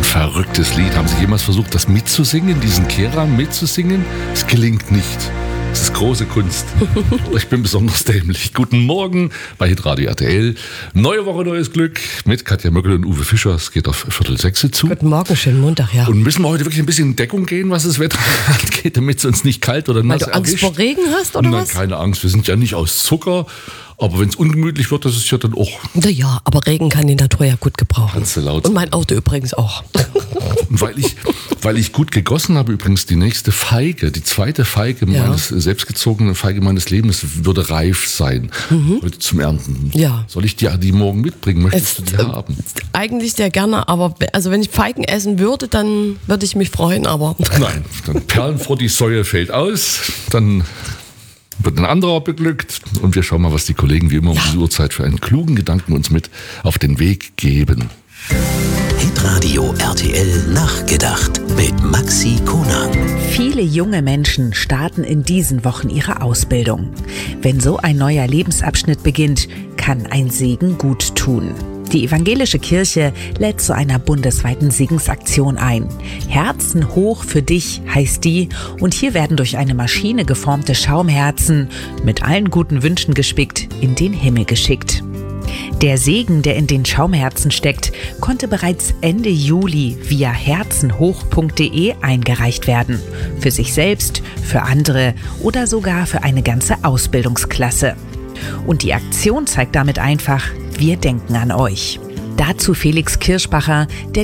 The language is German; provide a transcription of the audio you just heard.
verrücktes Lied. Haben Sie jemals versucht, das mitzusingen, diesen Kehran mitzusingen? Es gelingt nicht. Das ist große Kunst. Ich bin besonders dämlich. Guten Morgen bei Hitradio RTL. Neue Woche, neues Glück mit Katja Möckel und Uwe Fischer. Es geht auf 5:45 zu. Guten Morgen, schönen Montag, ja. Und müssen wir heute wirklich ein bisschen in Deckung gehen, was das Wetter angeht, damit es uns nicht kalt oder nass Weil du Angst erwischt. vor Regen hast, oder Nein, was? keine Angst. Wir sind ja nicht aus Zucker. Aber wenn es ungemütlich wird, das ist ja dann auch... Naja, aber Regen kann die Natur ja gut gebrauchen. Kannst du laut Und mein Auto übrigens auch. Und weil ich gut gegossen habe, übrigens die nächste Feige, die zweite Feige meines selbstgezogenen Feige meines Lebens würde reif sein. Heute zum Ernten. Ja. Soll ich dir die morgen mitbringen? Möchtest du die haben? Eigentlich sehr gerne, aber also wenn ich Feigen essen würde, dann würde ich mich freuen, aber... Nein, dann Perlen vor die Säue fällt aus, dann wird ein anderer beglückt und wir schauen mal, was die Kollegen wie immer um diese Uhrzeit für einen klugen Gedanken uns mit auf den Weg geben. Hitradio RTL Nachgedacht mit Maxi Konag. Viele junge Menschen starten in diesen Wochen ihre Ausbildung. Wenn so ein neuer Lebensabschnitt beginnt, kann ein Segen gut tun. Die evangelische Kirche lädt zu einer bundesweiten Segensaktion ein. Herzen hoch für dich heißt die, und hier werden durch eine Maschine geformte Schaumherzen mit allen guten Wünschen gespickt in den Himmel geschickt. Der Segen, der in den Schaumherzen steckt, konnte bereits Ende Juli via herzenhoch.de eingereicht werden. Für sich selbst, für andere oder sogar für eine ganze Ausbildungsklasse. Und die Aktion zeigt damit einfach, wir denken an euch. Dazu Felix Kirschbacher, der